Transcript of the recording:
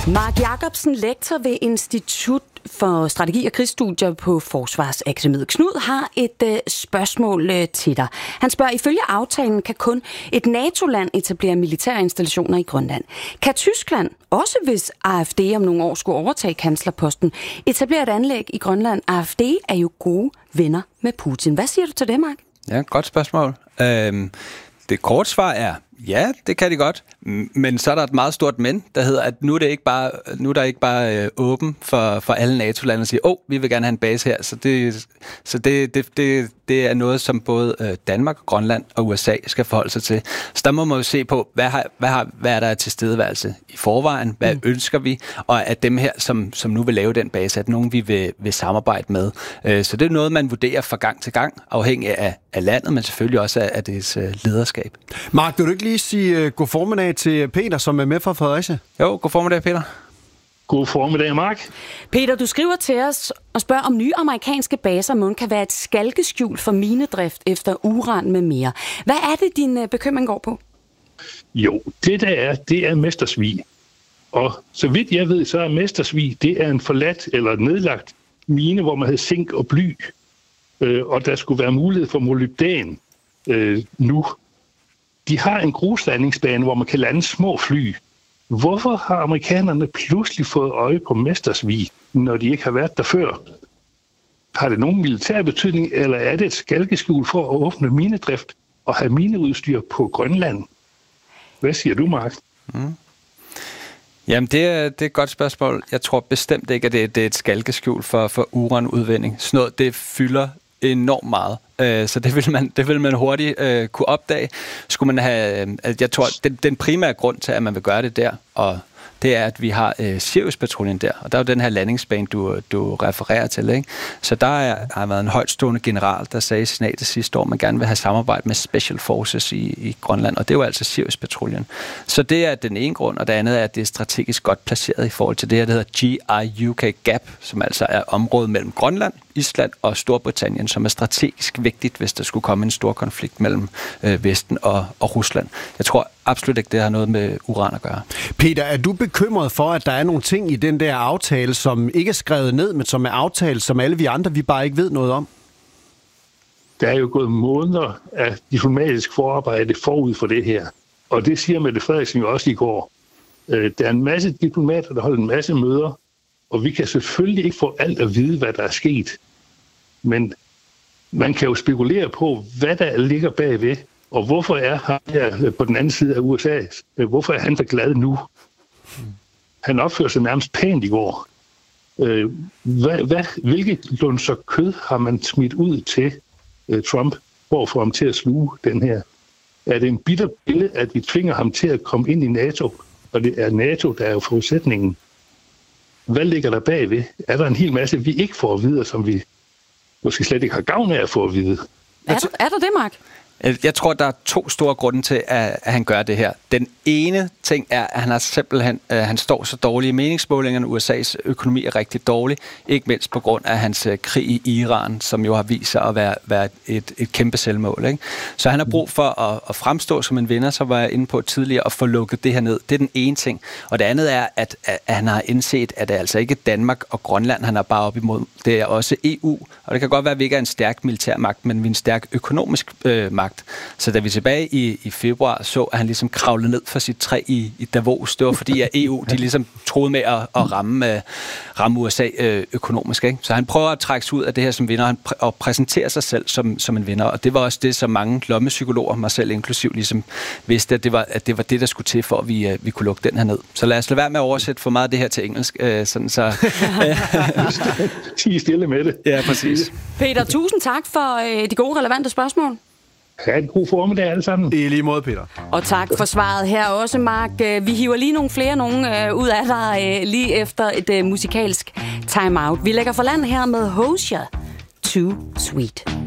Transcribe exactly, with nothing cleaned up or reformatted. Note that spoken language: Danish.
Mark Jacobsen, lektor ved Institut for Strategi og Krigsstudier på Forsvarsakademiet. Knud har et øh, spørgsmål øh, til dig. Han spørger, ifølge aftalen kan kun et NATO-land etablere militære installationer i Grønland. Kan Tyskland, også hvis A F D om nogle år skulle overtage kanslerposten, etablere et anlæg i Grønland? A F D er jo gode venner med Putin. Hvad siger du til det, Mark? Ja, godt spørgsmål. Øhm, det korte svar er, ja, det kan de godt, men så er der et meget stort men, der hedder, at nu er det ikke bare, nu er der ikke bare øh, åben for, for alle NATO-lande at sige, åh, oh, vi vil gerne have en base her, så det, så det, det, det, det er noget, som både øh, Danmark, Grønland og U S A skal forholde sig til. Så der må man jo se på, hvad, har, hvad, har, hvad er der til tilstedeværelse i forvejen, hvad mm. ønsker vi, og at dem her, som, som nu vil lave den base, at nogen vi vil, vil samarbejde med. Øh, så det er noget, man vurderer fra gang til gang, afhængig af, af landet, men selvfølgelig også af, af dets øh, lederskab. Mark, vil du ikke lige sige uh, god formiddag til Peter, som er med fra Fredericia? Jo, god formiddag, Peter. God formiddag, Mark. Peter, du skriver til os og spørger, om nye amerikanske baser måske kan være et skalkeskjul for minedrift efter uran med mere. Hvad er det, din uh, bekymring går på? Jo, det der er, det er mestersvig. Og så vidt jeg ved, så er mestersvig, det er en forladt eller nedlagt mine, hvor man havde zink og bly. Øh, og der skulle være mulighed for molybdæn øh, nu. De har en gruslandingsbane, hvor man kan lande små fly. Hvorfor har amerikanerne pludselig fået øje på Mestersvig, når de ikke har været der før? Har det nogen militær betydning, eller er det et skalkeskjul for at åbne minedrift og have mineudstyr på Grønland? Hvad siger du, Mark? Mm. Jamen, det er, det er et godt spørgsmål. Jeg tror bestemt ikke, at det, det er et skalkeskjul for, for uranudvinding. Sådan noget, det fylder enormt meget. Så det vil man, det vil man hurtigt øh, kunne opdage. Skulle man have, øh, jeg tror, den, den primære grund til, at man vil gøre det der, og det er, at vi har øh, Sirius-patruljen der, og der er jo den her landingsbane, du, du refererer til, ikke? Så der er, har været en højtstående general, der sagde i senatet sidste år, at man gerne vil have samarbejde med Special Forces i, i Grønland, og det er jo altså Sirius-patruljen. Så det er den ene grund, og det andet er, at det er strategisk godt placeret i forhold til det her, der hedder G I U K Gap, som altså er området mellem Grønland, Island og Storbritannien, som er strategisk vigtigt, hvis der skulle komme en stor konflikt mellem øh, Vesten og, og Rusland. Jeg tror absolut ikke, det har noget med uran at gøre. Peter, er du bekymret for, at der er nogle ting i den der aftale, som ikke er skrevet ned, men som er aftalt, som alle vi andre, vi bare ikke ved noget om? Der er jo gået måneder af diplomatisk forarbejde forud for det her. Og det siger Mette Frederiksen jo også i går. Der er en masse diplomater, der holder en masse møder, og vi kan selvfølgelig ikke få alt at vide, hvad der er sket. Men man kan jo spekulere på, hvad der ligger bagved, og hvorfor er han her på den anden side af U S A? Hvorfor er han så glad nu? Han opførte sig nærmest pænt i går. Hvad, hvad, hvilket lunser kød har man smidt ud til Trump for at få ham til at sluge den her? Er det en bitter pille, at vi tvinger ham til at komme ind i NATO, og det er NATO, der er jo forudsætningen? Hvad ligger der bagved? Er der en hel masse, vi ikke får at vide, som vi måske slet ikke har gavn af at få at vide? Er der, er der det, Mark? Jeg tror, der er to store grunde til, at han gør det her. Den ene ting er, at han har simpelthen, uh, han står så dårligt i meningsmålingerne. U S A's økonomi er rigtig dårlig, ikke mindst på grund af hans uh, krig i Iran, som jo har vist sig at være, være et, et kæmpe selvmål. Ikke? Så han har brug for at, at fremstå som en vinder, som var jeg inde på tidligere, og få lukket det her ned. Det er den ene ting. Og det andet er, at, at han har indset, at det er altså ikke Danmark og Grønland, han er bare op imod. Det er også E U, og det kan godt være, at vi ikke er en stærk militærmagt, men vi er en stærk økonomisk øh, magt. Så da vi tilbage i, i februar så, at han ligesom kravlede ned for sit træ i, i Davos, det var fordi, at E U de ligesom troede med at, at ramme, uh, ramme U S A uh, økonomisk. Ikke? Så han prøver at trække sig ud af det her som vinder, han pr- og præsentere sig selv som, som en vinder. Og det var også det, som mange lommepsykologer, mig selv inklusiv, ligesom vidste, at det var, at det var det, der skulle til, for at vi, uh, vi kunne lukke den her ned. Så lad os lade være med at oversætte for meget af det her til engelsk. Uh, sådan så... Tig stille med det. Ja, præcis. Peter, tusind tak for uh, de gode, relevante spørgsmål. Ha' en god formiddag alle sammen. I lige måde, Peter. Og tak for svaret her også, Mark. Vi hiver lige nogle flere nogen ud af dig lige efter et musikalsk time-out. Vi lægger for land her med Hozier, Too Sweet.